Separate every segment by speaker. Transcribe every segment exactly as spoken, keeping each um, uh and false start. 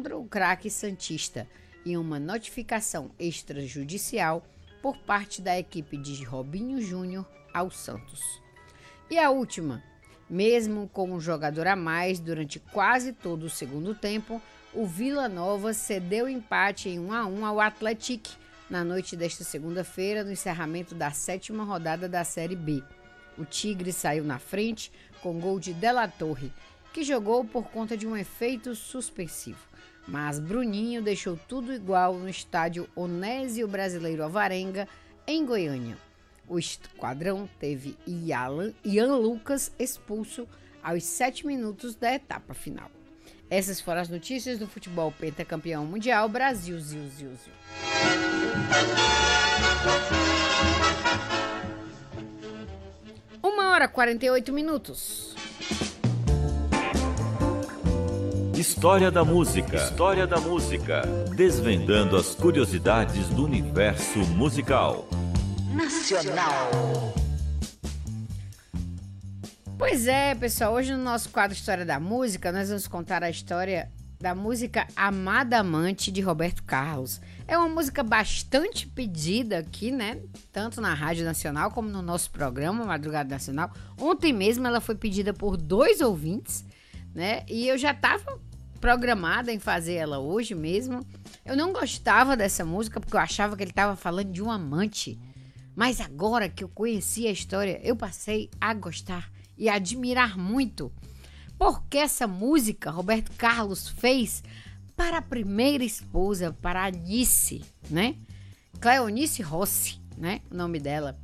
Speaker 1: contra o craque santista e uma notificação extrajudicial por parte da equipe de Robinho Júnior ao Santos. E a última, mesmo com um jogador a mais durante quase todo o segundo tempo, o Vila Nova cedeu empate em um a um ao Atlético na noite desta segunda-feira, no encerramento da sétima rodada da Série B. O Tigre saiu na frente com gol de De La Torre, que jogou por conta de um efeito suspensivo. Mas Bruninho deixou tudo igual no estádio Onésio Brasileiro Alvarenga, em Goiânia. O esquadrão teve Ian, Ian Lucas expulso aos sete minutos da etapa final. Essas foram as notícias do futebol pentacampeão mundial Brasil, ziu, ziu, ziu. Uma hora e quarenta e oito minutos.
Speaker 2: História da música. História da música. Desvendando as curiosidades do universo musical.
Speaker 3: Nacional.
Speaker 1: Pois é, pessoal, hoje no nosso quadro História da Música, nós vamos contar a história da música Amada Amante, de Roberto Carlos. É uma música bastante pedida aqui, né? Tanto na Rádio Nacional como no nosso programa Madrugada Nacional. Ontem mesmo ela foi pedida por dois ouvintes, né? E eu já estava programada em fazer ela hoje mesmo. Eu não gostava dessa música porque eu achava que ele estava falando de um amante. Mas agora que eu conheci a história, eu passei a gostar e admirar muito, porque essa música Roberto Carlos fez para a primeira esposa, para Anice, né? Cleonice Rossi, né? O nome dela.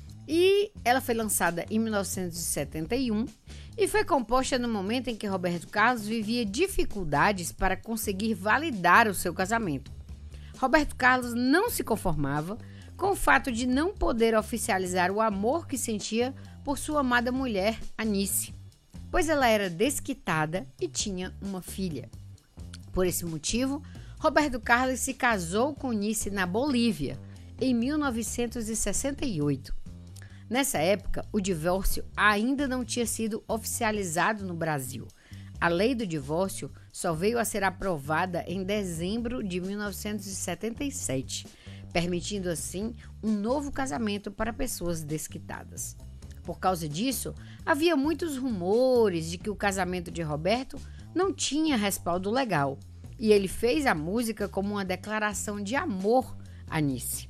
Speaker 1: E ela foi lançada em mil novecentos e setenta e um e foi composta no momento em que Roberto Carlos vivia dificuldades para conseguir validar o seu casamento. Roberto Carlos não se conformava com o fato de não poder oficializar o amor que sentia por sua amada mulher, Anice, pois ela era desquitada e tinha uma filha. Por esse motivo, Roberto Carlos se casou com Anice na Bolívia, em mil novecentos e sessenta e oito. Nessa época, o divórcio ainda não tinha sido oficializado no Brasil. A lei do divórcio só veio a ser aprovada em dezembro de mil novecentos e setenta e sete, permitindo assim um novo casamento para pessoas desquitadas. Por causa disso, havia muitos rumores de que o casamento de Roberto não tinha respaldo legal, e ele fez a música como uma declaração de amor a Anice.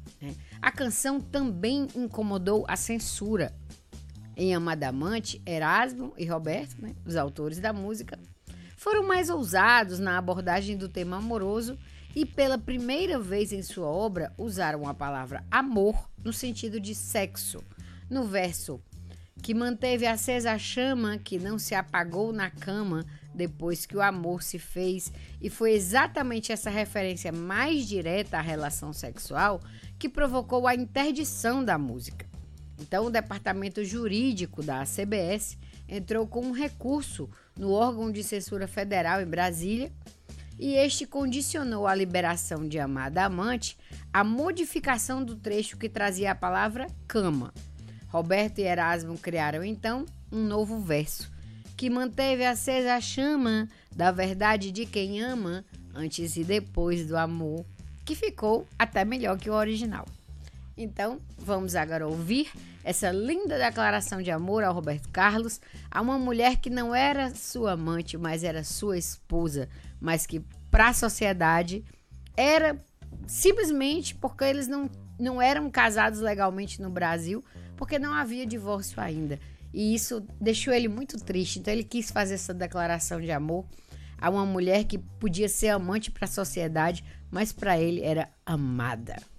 Speaker 1: A canção também incomodou a censura. Em Amada Amante, Erasmo e Roberto, né, os autores da música, foram mais ousados na abordagem do tema amoroso e pela primeira vez em sua obra usaram a palavra amor no sentido de sexo. No verso, que manteve acesa a chama que não se apagou na cama depois que o amor se fez, e foi exatamente essa referência mais direta à relação sexual que provocou a interdição da música. Então, o departamento jurídico da C B S entrou com um recurso no órgão de censura federal em Brasília, e este condicionou a liberação de Amada Amante à modificação do trecho que trazia a palavra cama. Roberto e Erasmo criaram então um novo verso, que manteve acesa a chama da verdade de quem ama antes e depois do amor, que ficou até melhor que o original. Então, vamos agora ouvir essa linda declaração de amor ao Roberto Carlos, a uma mulher que não era sua amante, mas era sua esposa, mas que para a sociedade era simplesmente porque eles não, não eram casados legalmente no Brasil, porque não havia divórcio ainda. E isso deixou ele muito triste. Então ele quis fazer essa declaração de amor a uma mulher que podia ser amante para a sociedade, mas para ele era amada.